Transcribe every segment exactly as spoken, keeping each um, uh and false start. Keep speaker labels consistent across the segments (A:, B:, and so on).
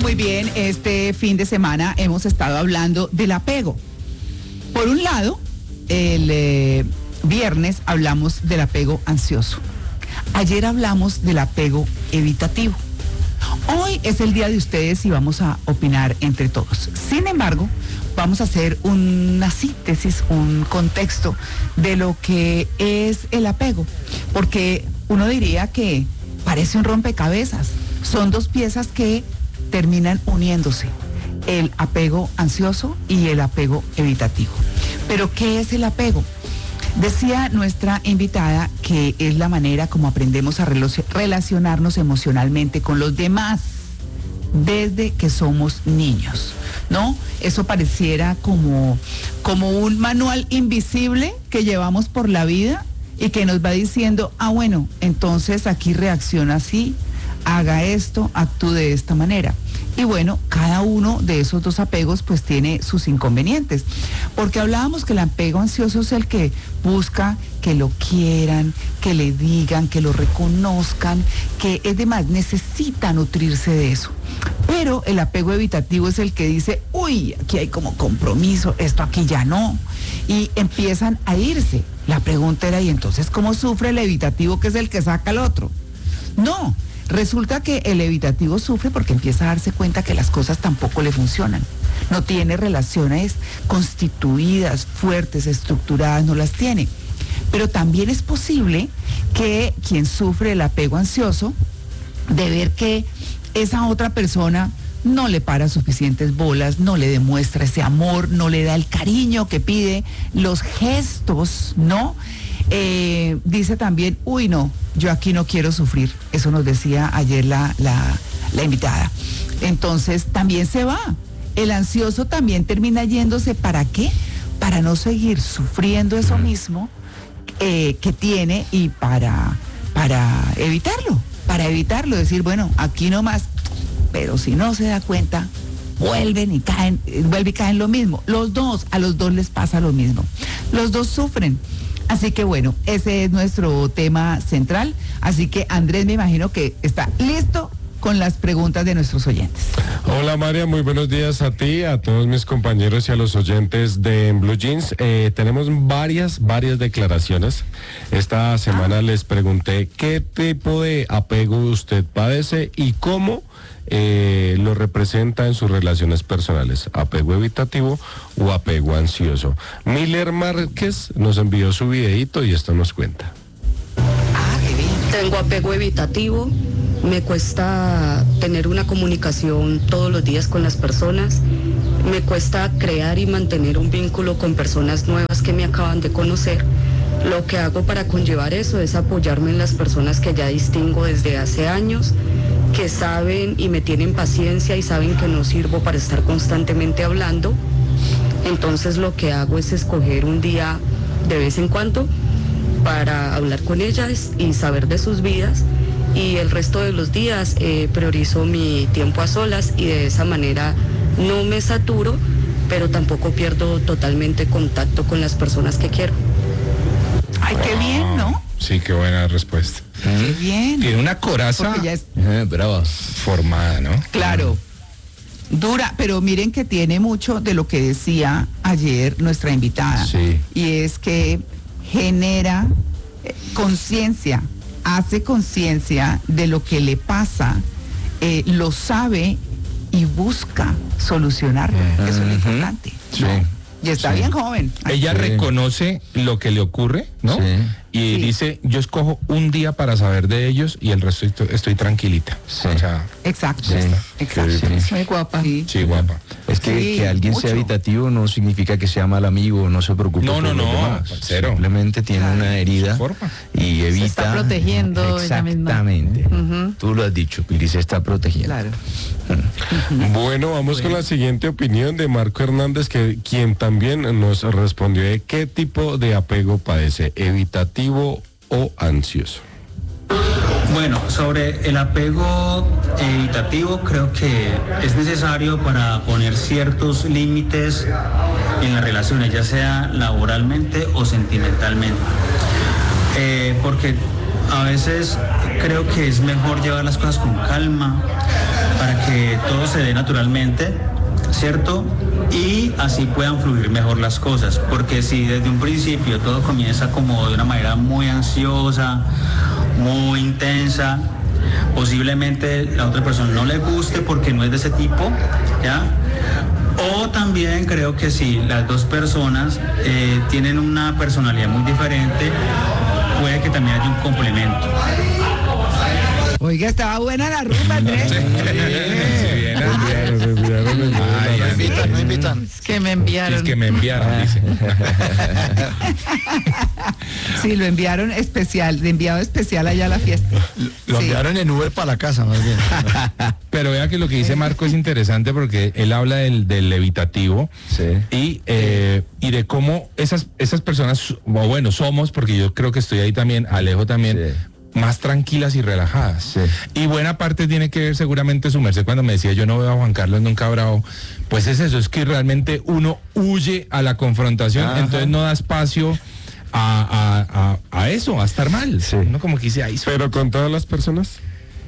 A: Muy bien, este fin de semana hemos estado hablando del apego. Por un lado, el eh, viernes hablamos del apego ansioso. Ayer hablamos del apego evitativo. Hoy es el día de ustedes y vamos a opinar entre todos. Sin embargo, vamos a hacer una síntesis, un contexto de lo que es el apego. Porque uno diría que parece un rompecabezas. Son dos piezas que terminan uniéndose, el apego ansioso y el apego evitativo. Pero ¿qué es el apego? Decía nuestra invitada que es la manera como aprendemos a relacionarnos emocionalmente con los demás desde que somos niños, ¿no? Eso pareciera como, como un manual invisible que llevamos por la vida y que nos va diciendo, ah, bueno, entonces aquí reacciona así, haga esto, actúe de esta manera. Y bueno, cada uno de esos dos apegos pues tiene sus inconvenientes, porque hablábamos que el apego ansioso es el que busca que lo quieran, que le digan, que lo reconozcan, que es demás, necesita nutrirse de eso. Pero el apego evitativo es el que dice, uy, aquí hay como compromiso, esto aquí ya no, y empiezan a irse. La pregunta era, ¿y entonces cómo sufre el evitativo, que es el que saca al otro? No. Resulta que el evitativo sufre porque empieza a darse cuenta que las cosas tampoco le funcionan. No tiene relaciones constituidas, fuertes, estructuradas, no las tiene. Pero también es posible que quien sufre el apego ansioso, de ver que esa otra persona no le para suficientes bolas, no le demuestra ese amor, no le da el cariño que pide, los gestos, ¿no? Eh, dice también, uy, no, yo aquí no quiero sufrir. Eso nos decía ayer la, la, la invitada. Entonces también se va. El ansioso también termina yéndose. ¿Para qué? Para no seguir sufriendo eso mismo eh, que tiene y para, para evitarlo, para evitarlo, decir, bueno, aquí nomás, pero si no se da cuenta, vuelven y caen, vuelven y caen lo mismo. Los dos, a los dos les pasa lo mismo. Los dos sufren. Así que bueno, ese es nuestro tema central. Así que Andrés, me imagino que está listo con las preguntas de nuestros oyentes.
B: Hola María, muy buenos días a ti, a todos mis compañeros y a los oyentes de Blue Jeans. Eh, tenemos varias, varias declaraciones. Esta semana ah. les pregunté qué tipo de apego usted padece y cómo Eh, lo representa en sus relaciones personales, apego evitativo o apego ansioso. Miller Márquez nos envió su videíto y esto nos cuenta.
C: Ah, qué bien. Tengo apego evitativo, me cuesta tener una comunicación todos los días con las personas, me cuesta crear y mantener un vínculo con personas nuevas que me acaban de conocer. Lo que hago para conllevar eso es apoyarme en las personas que ya distingo desde hace años, que saben y me tienen paciencia y saben que no sirvo para estar constantemente hablando. Entonces lo que hago es escoger un día de vez en cuando para hablar con ellas y saber de sus vidas, y el resto de los días eh, priorizo mi tiempo a solas y de esa manera no me saturo, pero tampoco pierdo totalmente contacto con las personas que quiero.
A: Ay, qué bien, ¿no?
B: Sí, qué buena respuesta.
A: Qué bien.
B: Tiene una coraza
A: es...
B: eh, brava, formada, ¿no?
A: Claro, dura, pero miren que tiene mucho de lo que decía ayer nuestra invitada.
B: Sí.
A: Y es que genera eh, conciencia, hace conciencia de lo que le pasa, eh, lo sabe y busca solucionarlo. Uh-huh. Eso es lo importante.
B: Sí.
A: ¿No? Y está sí. bien joven.
D: Ella
B: sí.
D: reconoce lo que le ocurre, ¿no?
B: Sí.
D: Y
A: sí.
D: dice, yo escojo un día para saber de ellos y el resto estoy, estoy tranquilita.
B: Sí.
D: O sea,
A: exacto.
B: Sí.
A: Exacto.
B: Sí.
A: Muy guapa.
D: Sí, sí guapa.
E: Es que,
A: sí,
E: que alguien
A: mucho.
E: sea evitativo no significa que sea mal amigo, no se preocupe
D: No,
E: por
D: no,
E: los
D: no,
E: demás.
D: cero.
E: Simplemente tiene
A: Claro.
E: una herida y evita.
F: Se está protegiendo ella misma.
E: Exactamente.
A: Uh-huh.
E: Tú lo has dicho, Piri, se está protegiendo.
A: Claro.
B: Bueno, vamos bueno. con la siguiente opinión de Marco Hernández, que quien también nos respondió de qué tipo de apego padece, evitativo o ansioso.
G: Bueno, sobre el apego evitativo, creo que es necesario para poner ciertos límites en las relaciones, ya sea laboralmente o sentimentalmente. Eh, porque a veces creo que es mejor llevar las cosas con calma para que todo se dé naturalmente, ¿cierto? Y así puedan fluir mejor las cosas, porque si desde un principio todo comienza como de una manera muy ansiosa, muy intensa, posiblemente la otra persona no le guste porque no es de ese tipo, ¿ya? O también creo que si las dos personas eh, tienen una personalidad muy diferente, puede que también haya un complemento.
A: Oiga, estaba buena la rumba, Andrés.
D: No invitan, no invitan.
F: Es que me enviaron.
D: Es que me enviaron, dice.
A: Sí, lo enviaron especial, de enviado especial allá a la fiesta.
H: Lo
A: Sí.
H: enviaron en Uber para la casa, más bien.
D: Pero vea que lo que dice Marco es interesante porque él habla del, del evitativo
E: Sí.
D: y, eh, y de cómo esas, esas personas, o bueno, somos, porque yo creo que estoy ahí también, Alejo también,
E: Sí.
D: más tranquilas y relajadas.
E: Sí.
D: Y buena parte tiene que ver seguramente su merced cuando me decía yo no veo a Juan Carlos nunca bravo, pues es eso, es que realmente uno huye a la confrontación,
E: Ajá.
D: entonces no da espacio a, a, a, a eso, a estar mal.
E: Sí.
D: Uno como que dice, ay,
B: Pero con todas las personas.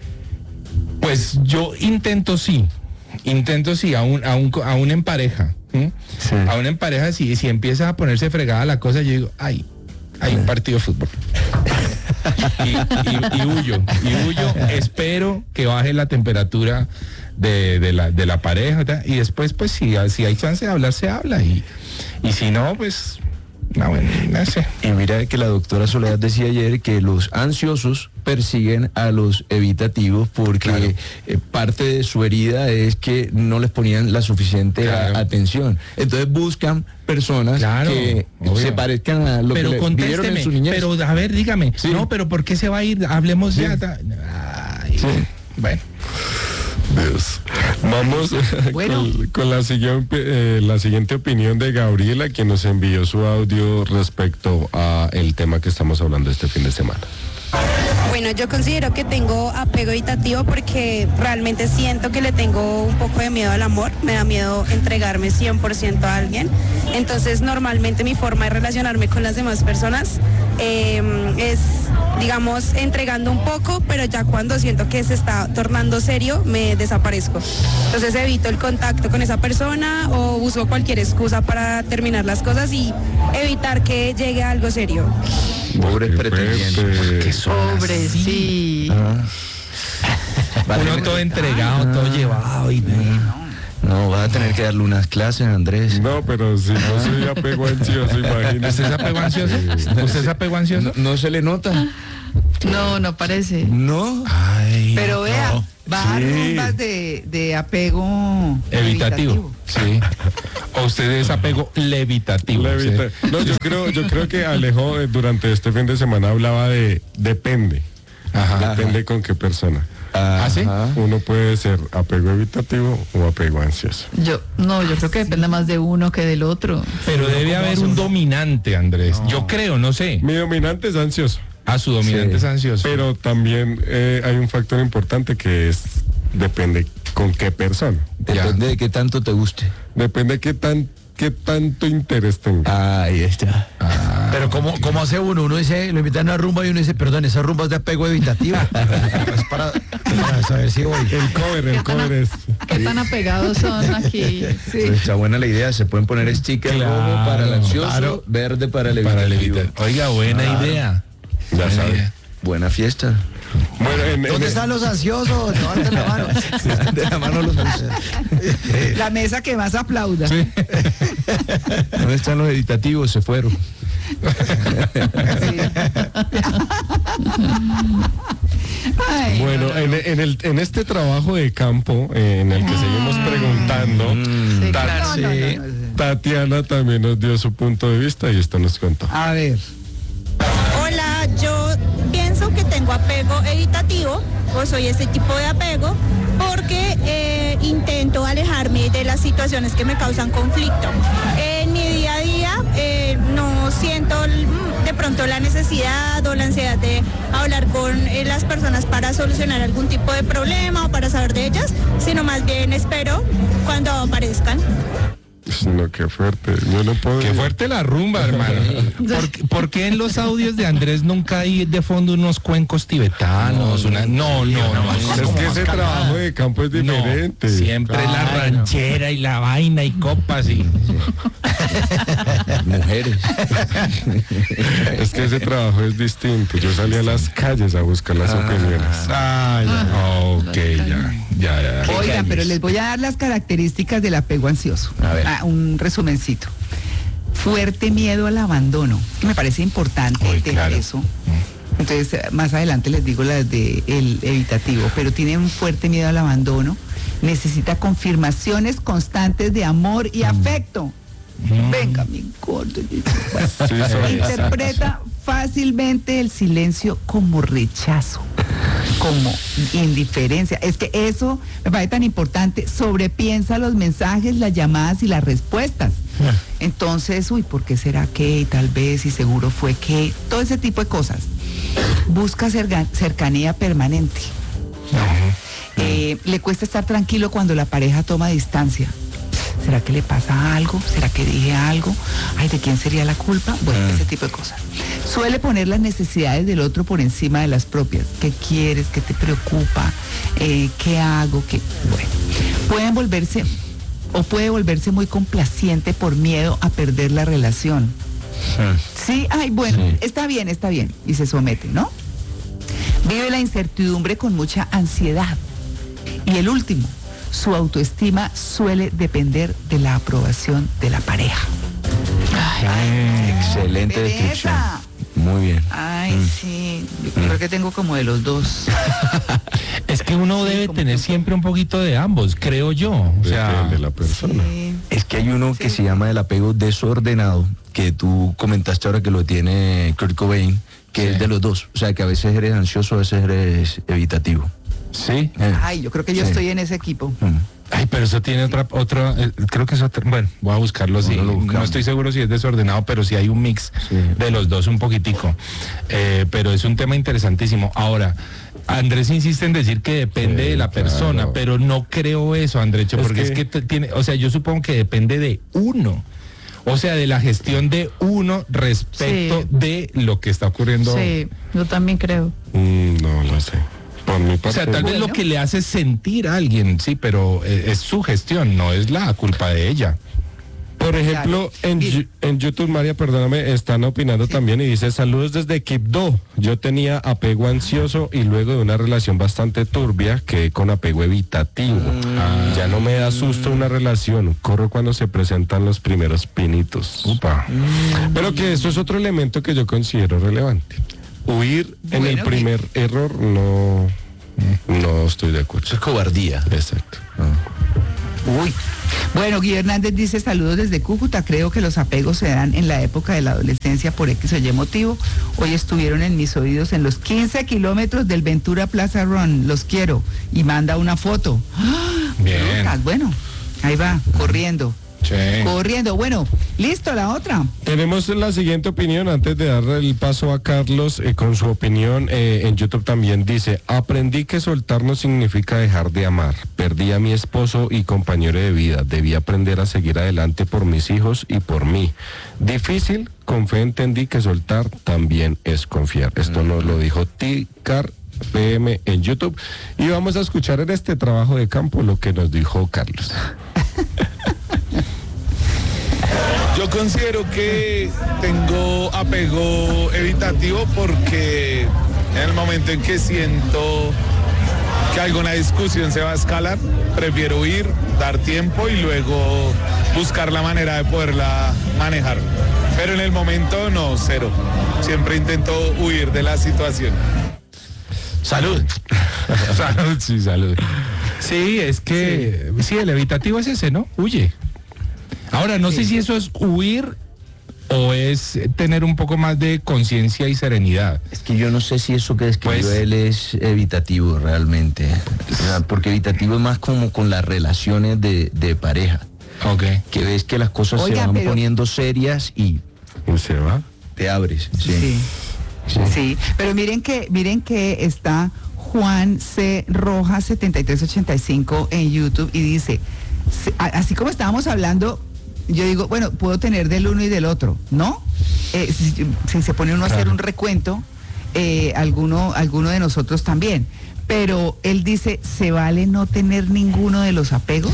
D: pues yo intento sí, intento sí, aún, aún, aún en pareja. ¿sí?
E: Sí.
D: Aún en pareja, si, si empieza a ponerse fregada la cosa, yo digo, ay, hay un partido de fútbol. y, y- y huyo, y huyo, espero que baje la temperatura de, de la, de la pareja, ¿tá? Y después, pues si, si hay chance de hablar, se habla, y, y si no, pues, no, bueno, no sé.
E: Y mira que la doctora Soledad decía ayer que los ansiosos persiguen a los evitativos porque
D: Claro.
E: eh, parte de su herida es que no les ponían la suficiente a-
D: Claro.
E: atención. Entonces buscan personas
D: Claro,
E: que
D: obvio.
E: se parezcan a lo
D: Pero
E: que le vivieron en
D: contésteme,
E: su niñez.
D: pero a ver, dígame,
E: Sí.
D: no, pero ¿por qué se va a ir? Hablemos
E: Sí.
D: ya. ta- Ay,
E: Sí.
D: Bueno.
B: Dios. Vamos
A: Bueno.
B: con, con la, siguiente, eh, la siguiente opinión de Gabriela, quien nos envió su audio respecto a el tema que estamos hablando este fin de semana.
I: Bueno, yo considero que tengo apego evitativo porque realmente siento que le tengo un poco de miedo al amor, me da miedo entregarme cien por ciento a alguien, entonces normalmente mi forma de relacionarme con las demás personas eh, es, digamos, entregando un poco, pero ya cuando siento que se está tornando serio, me desaparezco. Entonces evito el contacto con esa persona o busco cualquier excusa para terminar las cosas y evitar que llegue a algo serio.
E: Pobres
B: Qué
E: pretendientes.
B: fuerte.
D: Que son
F: Pobre,
D: así.
F: sí.
E: Ah. Va a
D: Uno
E: tener-
D: todo entregado, todo llevado y
E: No, vas a tener que darle unas clases, Andrés.
B: No, pero si no soy apego ansioso, imagínese.
D: ¿Usted se apegó ansioso? ¿Usted se apegó ansioso?
E: No, no se le nota.
F: No, no parece.
E: No.
D: Ay,
A: Pero vea,
D: no.
A: bajar
B: Sí.
A: rumbas de, de apego
D: Evitativo. Sí. O usted es apego levitativo.
B: Levita-
D: ¿sí?
B: No, yo creo, yo creo que Alejo eh, durante este fin de semana hablaba de depende.
D: Ajá.
B: Depende con qué persona.
D: ¿Ah, sí?
E: Ajá.
B: Uno puede ser apego evitativo o apego ansioso.
F: Yo, no, yo creo que depende más de uno que del otro.
D: Pero debe haber un dominante, Andrés. Yo creo, no sé.
B: Mi dominante es ansioso,
D: Ah, su dominante
E: Sí.
D: es ansioso.
B: pero también eh, hay un factor importante que es depende con qué persona.
E: Depende de qué tanto te guste.
B: Depende qué tan qué tanto interés tenga.
E: Ahí está.
H: Pero ¿cómo, ¿cómo hace uno? Uno dice, lo invitan a una rumba y uno dice, perdón, esa rumba es de apego evitativo. Es para, para saber si voy.
B: El cover, el cover es.
F: ¿Qué tan apegados son aquí?
A: Sí.
E: Pues está buena la idea, se pueden poner stickers
D: Claro,
E: rojo para el ansioso,
D: claro.
E: verde para el
D: Para
E: evitativo.
D: levitar. Oiga, buena idea.
B: Ya
D: Buena
B: sabe.
D: idea.
E: Buena fiesta.
B: Bueno, en, en-
H: ¿Dónde están los ansiosos? Levanten la mano.
E: De la mano los ansiosos.
A: La mesa que más aplauda.
E: ¿Dónde están los evitativos? Se fueron.
A: Ay,
B: bueno, en, en el, en este trabajo de campo eh, en el que seguimos preguntando,
F: Sí,
B: Ta-
F: claro.
A: no, no, no, no.
B: Tatiana también nos dio su punto de vista y esto nos contó.
A: A ver.
J: Hola, yo pienso que tengo apego evitativo, o soy ese tipo de apego, porque eh, intento alejarme de las situaciones que me causan conflicto. En mi día a día eh, no siento mm, de pronto la necesidad o la ansiedad de hablar con eh, las personas para solucionar algún tipo de problema o para saber de ellas, sino más bien espero cuando aparezcan.
B: No, qué fuerte. Yo no puedo.
D: Qué fuerte la rumba, hermano. ¿Por, qué- por qué en los audios de Andrés nunca hay de fondo unos cuencos tibetanos? Una, no, no, no.
B: Es que ese trabajo de campo es
D: No,
B: diferente.
D: siempre la ranchera y la vaina y copas y
E: Mujeres.
B: Es que ese trabajo es distinto. Yo salí a las calles a buscar las opiniones.
D: ah, ya. Ok, ya, ya, ya.
A: Oigan, pero les voy a dar las características del apego ansioso.
E: A ver.
A: Ah, un resumencito. Fuerte miedo al abandono. Me parece importante
D: Uy,
A: tener
D: claro.
A: eso. Entonces, eh, más adelante les digo las de el evitativo, pero tiene un fuerte miedo al abandono. Necesita confirmaciones constantes de amor y afecto. Venga, mi gordo.
B: Sí, soy-
A: Interpreta fácilmente el silencio como rechazo, como indiferencia. Es que eso me parece tan importante. Sobrepiensa los mensajes, las llamadas y las respuestas. Entonces, uy, ¿por qué será que? Y tal vez, y seguro fue que. Todo ese tipo de cosas. Busca cerga- cercanía permanente. Eh, le cuesta estar tranquilo cuando la pareja toma distancia. ¿Será que le pasa algo? ¿Será que dije algo? Ay, ¿de quién sería la culpa? Bueno, ese tipo de cosas. Suele poner las necesidades del otro por encima de las propias. ¿Qué quieres? ¿Qué te preocupa? Eh, ¿Qué hago? ¿Qué? Bueno, pueden volverse o puede volverse muy complaciente por miedo a perder la relación. Sí, ay, bueno,
E: Sí.
A: está bien, está bien. Y se somete, ¿no? Vive la incertidumbre con mucha ansiedad. Y el último, su autoestima suele depender de la aprobación de la pareja.
E: Excelente
A: Pereza.
E: descripción. Muy bien.
A: Ay, sí, yo creo que tengo como de los dos.
D: Es que uno
A: Sí,
D: debe
A: como
D: tener
A: que-
D: siempre un poquito de ambos, creo yo. O sea,
B: Depende de la persona.
A: Sí.
E: Es que hay uno que
A: Sí.
E: se llama el apego desordenado, que tú comentaste ahora que lo tiene Kurt Cobain, que
D: Sí.
E: es de los dos. O sea, que a veces eres ansioso, a veces eres evitativo.
D: sí.
E: Eh,
A: Ay, yo creo que yo
E: Sí.
A: estoy en ese equipo.
E: mm.
D: Ay, pero eso tiene otra, otra, eh, creo que es otra, bueno, voy a buscarlo, sí,
E: Bueno, lo buscamos.
D: no estoy seguro si es desordenado, pero sí hay un mix
E: Sí.
D: de los dos un poquitico, Eh, pero es un tema interesantísimo. Ahora, Andrés insiste en decir que depende
B: Sí,
D: de la
B: claro.
D: persona, pero no creo eso, Andrecho,
B: Es
D: porque
B: que-
D: es que t- tiene, o sea, yo supongo que depende de uno, o sea, de la gestión de uno respecto
F: Sí.
D: de lo que está ocurriendo.
F: Sí, yo también creo.
B: Mm, no lo sé. Por mi
D: O
B: parte.
D: sea, tal vez
A: Bueno.
D: lo que le hace sentir a alguien, sí, pero eh, es su gestión, no es la culpa de ella.
B: Por ejemplo, en,
A: Mira.
B: Yu- en YouTube, María, perdóname, están opinando también y dice, saludos desde Quibdó. Yo tenía apego ansioso y luego de una relación bastante turbia quedé con apego evitativo. Ah, ya no me da susto una relación, corro cuando se presentan los primeros pinitos.
D: Upa.
B: Pero que eso es otro elemento que yo considero relevante. Huir en el
A: Bueno,
B: primer error, no, no estoy de acuerdo.
E: Eso es cobardía.
B: Exacto.
A: Uy. Bueno, Guy Hernández dice saludos desde Cúcuta. Creo que los apegos se dan en la época de la adolescencia por X o Y motivo. Hoy estuvieron en mis oídos en los quince kilómetros del Ventura Plaza Run. Los quiero. Y manda una foto. ¡Ah!
D: Bien.
A: Lucas, bueno, ahí va, corriendo.
D: Sí.
A: Corriendo. Bueno, listo, la otra.
B: Tenemos la siguiente opinión antes de dar el paso a Carlos eh, con su opinión. Eh, en YouTube también dice, aprendí que soltar no significa dejar de amar. Perdí a mi esposo y compañero de vida. Debí aprender a seguir adelante por mis hijos y por mí. Difícil, con fe entendí que soltar también es confiar. Esto nos lo dijo Ticar P M en YouTube. Y vamos a escuchar en este trabajo de campo lo que nos dijo Carlos.
K: Yo considero que tengo apego evitativo porque en el momento en que siento que alguna discusión se va a escalar, prefiero huir, dar tiempo y luego buscar la manera de poderla manejar. Pero en el momento no, cero. Siempre intento huir de la situación.
D: Salud. Salud, sí, salud. Sí, es que, sí. el evitativo es ese, ¿no? Huye. Ahora, no sé si eso es huir o es tener un poco más de conciencia y serenidad.
E: Es que yo no sé si eso que describió
D: Pues-
E: él es evitativo realmente. O sea, porque evitativo es más como con las relaciones de, de pareja.
D: Ok.
E: Que ves que las cosas
A: Oiga,
E: se van
A: pero-
E: poniendo serias y
B: ¿Y se va?
E: te abres. Sí.
A: Sí.
E: Sí.
A: Sí, pero miren que, miren que está Juan C. Rojas setenta y tres ochenta y cinco en YouTube y dice, se- a- así como estábamos hablando yo digo, bueno, puedo tener del uno y del otro, ¿no? Eh, si, si se pone uno a hacer
B: Claro.
A: un recuento, eh, alguno, alguno de nosotros también. Pero él dice, ¿se vale no tener ninguno de los apegos?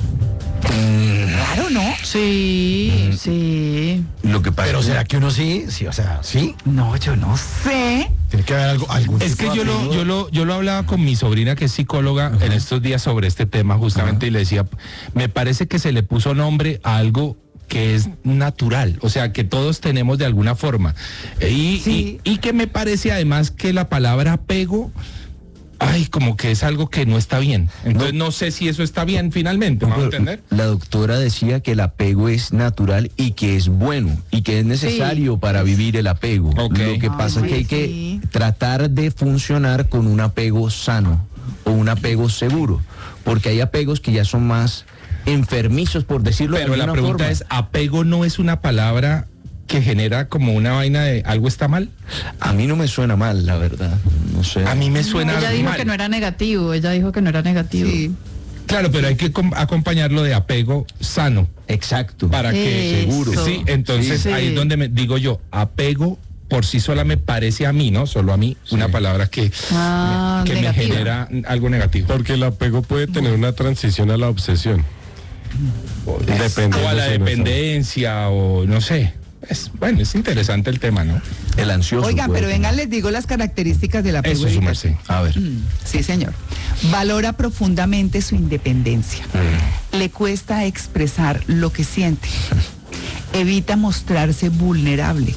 A: Claro, ¿no?
F: Sí, sí.
E: Lo que pasa
H: Pero
E: es-
H: ¿será que uno sí? Sí, o sea, sí.
A: No, yo no sé.
H: Tiene que haber algo, algún
D: Es
H: tipo
D: que
H: de
D: yo lo,
H: apego.
D: yo lo, yo lo hablaba con mi sobrina que es psicóloga en estos días sobre este tema justamente y le decía, me parece que se le puso nombre a algo que es natural, o sea, que todos tenemos de alguna forma. Y,
A: Sí.
D: y, y que me parece además que la palabra apego, ay, como que es algo que no está bien. Entonces no, sé si eso está bien finalmente, ¿me va a entender?
E: La doctora decía que el apego es natural y que es bueno y que es necesario para vivir el apego.
D: Ok.
E: Lo que
A: Ay,
E: pasa es que hay que
A: sí.
E: tratar de funcionar con un apego sano o un apego seguro, porque hay apegos que ya son más enfermizos, por decirlo
D: Pero
E: de
D: la
E: alguna
D: pregunta
E: forma.
D: es, ¿apego no es una palabra que genera como una vaina de algo está mal?
E: A mí no me suena mal, la verdad. No sé.
D: A mí me suena
F: Ella dijo
D: mal.
F: que no era negativo, ella dijo que no era negativo.
A: Sí.
D: Claro, pero hay que com- acompañarlo de apego sano.
E: Exacto.
D: Para que
F: Eso.
D: seguro. Sí, entonces
F: Sí.
D: ahí es donde me digo yo, apego por sí sola me parece a mí, ¿no? Solo a mí, una palabra que,
F: Ah,
D: que me
F: negativa.
D: genera algo negativo.
B: Porque el apego puede tener una transición a la obsesión. Depende.
D: O a la
B: de su-
D: dependencia, o no sé. Es, bueno, es interesante el tema, ¿no?
E: El ansioso.
A: Oigan,
E: puede
A: pero
E: tener.
A: vengan, les digo las características del apego
D: Eso es su
A: evitativo.
D: merced.
E: A ver.
A: Mm, Sí, señor. Valora profundamente su independencia. Le cuesta expresar lo que siente. Evita mostrarse vulnerable.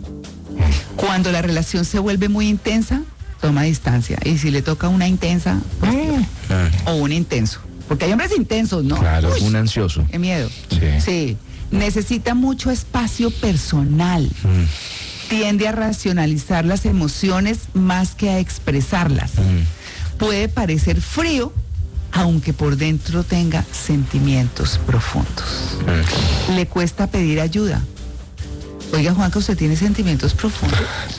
A: Cuando la relación se vuelve muy intensa, toma distancia. Y si le toca una intensa, pues,
E: Ah,
A: o un intenso. Porque hay hombres intensos, ¿no?
D: Claro.
A: Uy,
E: un ansioso.
A: qué miedo.
D: Sí.
A: Sí. Necesita mucho espacio personal. Tiende a racionalizar las emociones más que a expresarlas. Puede parecer frío, aunque por dentro tenga sentimientos profundos. Le cuesta pedir ayuda. Oiga, Juanca, ¿usted tiene sentimientos profundos?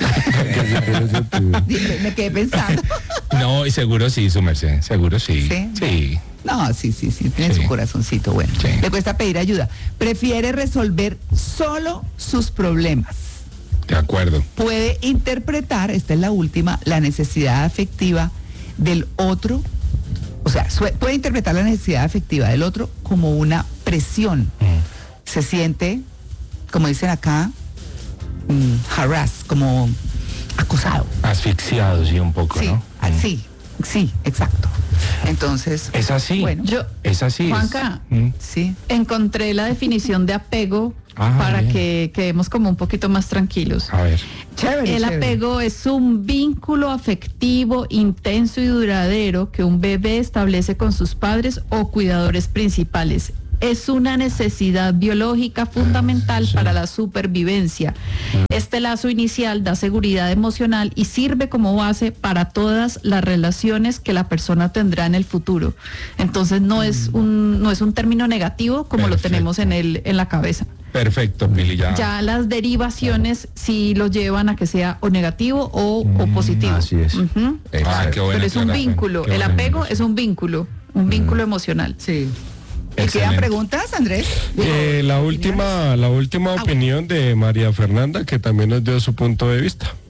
A: me, me quedé pensando.
D: No, y seguro sí, su merced, seguro sí.
A: ¿Sí?
D: Sí.
A: No, sí, sí, sí, tiene
D: Sí.
A: su corazoncito bueno.
D: Sí.
A: Le cuesta pedir ayuda. Prefiere resolver solo sus problemas.
D: De acuerdo.
A: Puede interpretar, esta es la última, la necesidad afectiva del otro, o sea, sue- puede interpretar la necesidad afectiva del otro como una presión. Se siente, como dicen acá, mm, harass, como acosado.
D: Asfixiado, sí, un poco,
A: Sí,
D: ¿no?
A: ah, sí, sí, exacto. Entonces,
D: Es así.
A: Bueno,
F: Yo,
D: Es así. es-
F: Juanca,
D: Mm.
A: sí.
F: encontré la definición de apego
D: Ah,
F: para
D: bien.
F: que quedemos como un poquito más tranquilos.
D: A ver.
A: Chévere,
F: El
A: chévere.
F: apego es un vínculo afectivo intenso y duradero que un bebé establece con sus padres o cuidadores principales. Es una necesidad biológica fundamental para la supervivencia. Este lazo inicial da seguridad emocional y sirve como base para todas las relaciones que la persona tendrá en el futuro. Entonces no es un no es un término negativo como lo
D: Perfecto.
F: tenemos en el en la cabeza.
D: Perfecto, Pili, ya.
F: Ya las derivaciones sí lo llevan a que sea o negativo o, o positivo.
E: así es.
F: Ujú.
D: Ah, qué buena
F: Pero es un
D: aclaración,
F: vínculo,
D: qué
F: el
D: buena
F: apego
D: aclaración.
F: es un vínculo, un vínculo emocional.
A: Sí. ¿Y
D: Excelente.
A: quedan preguntas, Andrés?
B: Eh, la última, la última
A: Ah,
B: opinión de María Fernanda, que también nos dio su punto de vista.